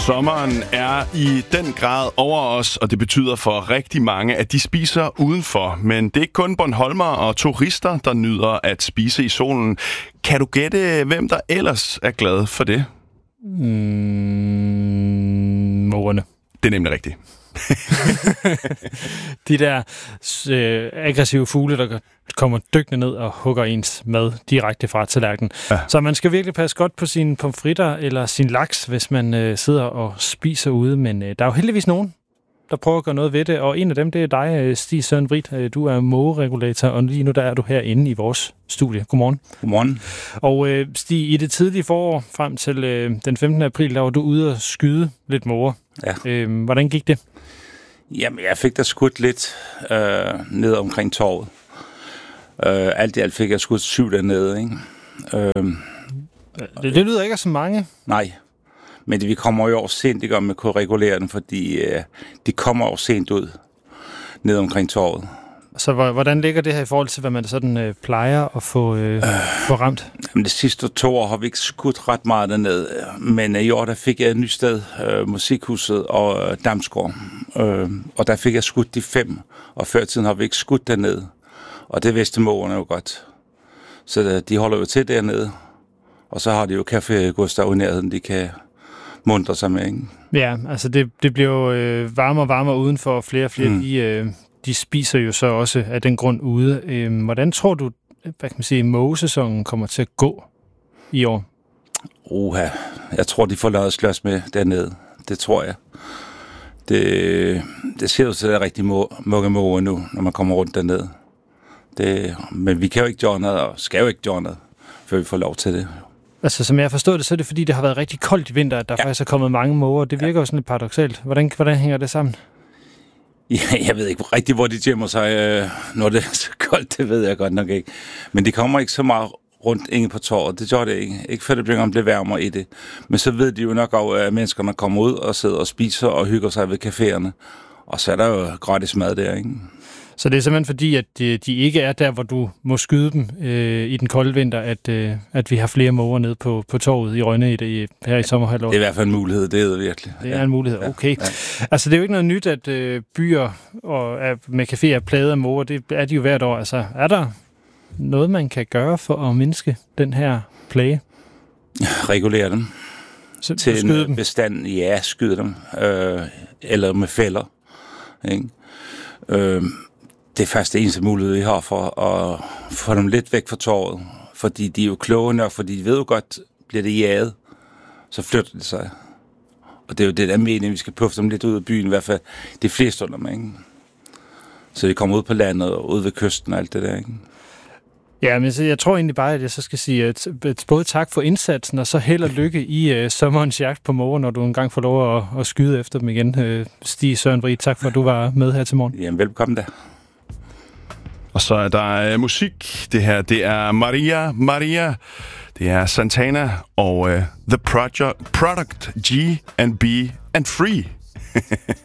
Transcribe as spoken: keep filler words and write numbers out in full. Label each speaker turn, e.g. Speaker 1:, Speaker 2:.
Speaker 1: Sommeren er i den grad over os, og det betyder for rigtig mange, at de spiser udenfor. Men det er ikke kun bornholmere og turister, der nyder at spise i solen. Kan du gætte, hvem der ellers er glad for det?
Speaker 2: Mm, mågerne.
Speaker 1: Det er nemlig rigtigt.
Speaker 2: De der øh, aggressive fugle, der kommer dykkende ned og hugger ens mad direkte fra tallerkenen. Ja. Så man skal virkelig passe godt på sine pomfritter eller sin laks, hvis man øh, sidder og spiser ude. Men øh, der er jo heldigvis nogen, der prøver at gøre noget ved det. Og en af dem, det er dig, Stig Søren Vrid. Du er mågeregulator, og lige nu der er du herinde i vores studie. Godmorgen.
Speaker 3: Godmorgen.
Speaker 2: Og øh, Stig, i det tidlige forår frem til øh, den femtende april, der var du ude og skyde lidt måger. Ja. Øh, hvordan gik det?
Speaker 3: Jamen, jeg fik da skudt lidt øh, ned omkring torvet. Øh, alt i alt fik jeg skudt syv dernede, ikke? Øh,
Speaker 2: det, det lyder ikke af så mange.
Speaker 3: Nej, men det, vi kommer jo over sent, det gør med at kunne regulere den, fordi øh, de kommer over sent ud ned omkring torvet.
Speaker 2: Så hvordan ligger det her i forhold til, hvad man sådan øh, plejer at få, øh, øh, få ramt?
Speaker 3: Jamen, de sidste to år har vi ikke skudt ret meget dernede, men i år der fik jeg et nyt sted, øh, Musikhuset og øh, Damsgaard, øh, og der fik jeg skudt de fem, og før tiden har vi ikke skudt dernede, og det vidste mågerne jo godt. Så øh, de holder jo til dernede, og så har de jo Café Gustav i nærheden, de kan muntre sig med, ikke?
Speaker 2: Ja, altså det, det bliver jo øh, varmere og varmere udenfor, flere og flere, mm. de... Øh, De spiser jo så også af den grund ude. Øhm, hvordan tror du, hvad kan man sige, mågesæsonen kommer til at gå i år?
Speaker 3: Uha, jeg tror, de får lavet slås med dernede. Det tror jeg. Det, det ser jo til, at der er rigtig mange måger nu, når man kommer rundt dernede. Det, men vi kan jo ikke gøre noget, og skal jo ikke gøre noget, før vi får lov til det.
Speaker 2: Altså, som jeg forstår det, så er det fordi, det har været rigtig koldt i vinter, at der ja. faktisk er kommet mange måger. Det virker ja. jo sådan lidt paradoksalt. Hvordan, hvordan hænger det sammen?
Speaker 3: Ja, jeg ved ikke rigtig, hvor de gemmer sig, øh, når det er så koldt, det ved jeg godt nok ikke. Men de kommer ikke så meget rundt inde på torvet, det gør det ikke. Ikke før det bliver, bliver varmere i det. Men så ved de jo nok også, at menneskerne kommer ud og sidder og spiser og hygger sig ved caféerne. Og så er der jo gratis mad der, ikke?
Speaker 2: Så det er simpelthen fordi, at de, de ikke er der, hvor du må skyde dem øh, i den kolde vinter, at, øh, at vi har flere måger nede på, på torvet i Rønne i det, her i sommerhalvåret?
Speaker 3: Det er i hvert fald en mulighed, det er det virkelig.
Speaker 2: Det er ja. en mulighed, okay. Ja. Ja. Altså, det er jo ikke noget nyt, at øh, byer og, øh, med caféer er plaget af måger. Det er de jo hvert år. Altså, er der noget, man kan gøre for at mindske den her plage?
Speaker 3: Regulere dem.
Speaker 2: Så,
Speaker 3: til
Speaker 2: skyde
Speaker 3: en
Speaker 2: dem?
Speaker 3: bestand, ja, skyde dem. Øh, eller med fælder. Ikke? Øh, Det er faktisk det eneste mulighed, vi har for at få dem lidt væk fra torvet. Fordi de er jo kloge nok, fordi de ved jo godt, bliver det jaget, så flytter det sig. Og det er jo det der mening, vi skal puffe dem lidt ud af byen, i hvert fald de fleste under mig, ikke? Så de kommer ud på landet og ud ved kysten og alt det der, ikke?
Speaker 2: Ja, men jeg tror egentlig bare, at jeg så skal sige at både tak for indsatsen, og så held og lykke i uh, sommerens jagt på måger, når du engang får lov at, at skyde efter dem igen. Uh, Stig Søren Vrid, tak for, at du var med her til morgen.
Speaker 3: Jamen, velkommen da.
Speaker 1: Og så er der uh, musik. Det her, det er Maria Maria. Det er Santana og uh, The Project, Product G and B and Free.